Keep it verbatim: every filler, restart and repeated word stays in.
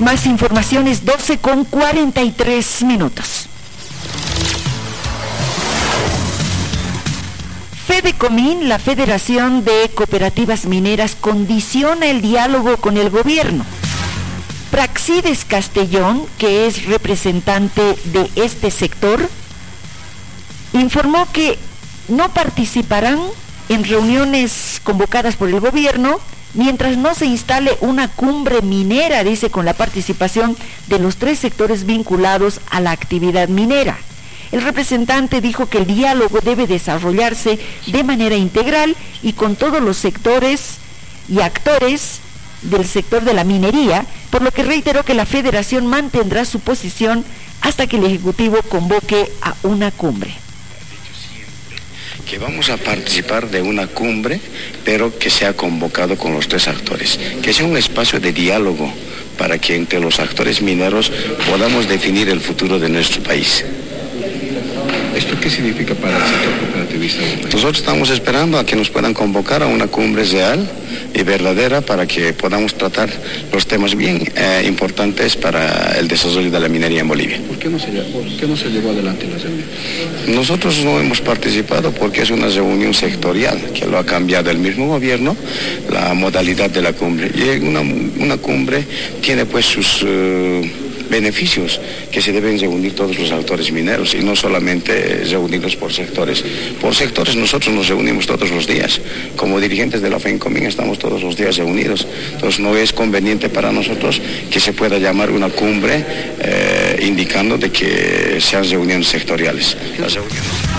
Más informaciones, doce con cuarenta y tres minutos. Fedecomín, la Federación de Cooperativas Mineras, condiciona el diálogo con el gobierno. Praxides Castellón, que es representante de este sector, informó que no participarán en reuniones convocadas por el gobierno mientras no se instale una cumbre minera, dice, con la participación de los tres sectores vinculados a la actividad minera. El representante dijo que el diálogo debe desarrollarse de manera integral y con todos los sectores y actores del sector de la minería, por lo que reiteró que la federación mantendrá su posición hasta que el Ejecutivo convoque a una cumbre. Que vamos a participar de una cumbre, pero que sea convocado con los tres actores, que sea un espacio de diálogo para que entre los actores mineros podamos definir el futuro de nuestro país. ¿Esto qué significa para el sector cooperativista? Nosotros estamos esperando a que nos puedan convocar a una cumbre real y verdadera para que podamos tratar los temas bien eh, importantes para el desarrollo de la minería en Bolivia. ¿Por qué no se, por qué no se llevó adelante la reunión? Nosotros no hemos participado porque es una reunión sectorial que lo ha cambiado el mismo gobierno, la modalidad de la cumbre. Y una, una cumbre tiene pues sus... Uh, beneficios que se deben reunir todos los actores mineros y no solamente reunirlos por sectores. Por sectores nosotros nos reunimos todos los días. Como dirigentes de la Fedecomín estamos todos los días reunidos. Entonces no es conveniente para nosotros que se pueda llamar una cumbre eh, indicando de que sean reuniones sectoriales. Las reuniones